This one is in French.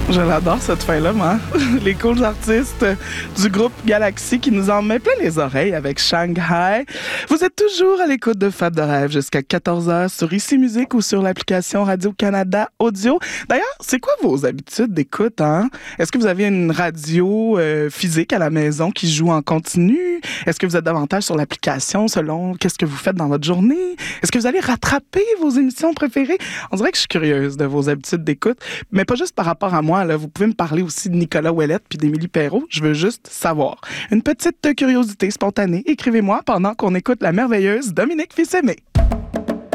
Je l'adore cette fin-là, moi. Les cool artistes du groupe Galaxy qui nous en met plein les oreilles avec Shanghai. Vous êtes toujours à l'écoute de Fab de rêve jusqu'à 14h sur Ici Musique ou sur l'application Radio-Canada Audio. D'ailleurs, c'est quoi vos habitudes d'écoute, hein? Est-ce que vous avez une radio physique à la maison qui joue en continu? Est-ce que vous êtes davantage sur l'application selon qu'est-ce que vous faites dans votre journée? Est-ce que vous allez rattraper vos émissions préférées? On dirait que je suis curieuse de vos habitudes d'écoute, mais pas juste par rapport à moi. Là, vous pouvez me parler aussi de Nicolas Ouellette puis d'Émilie Perrault. Je veux juste savoir. Une petite curiosité spontanée. Écrivez-moi pendant qu'on écoute la merveilleuse Dominique Fils-Aimé.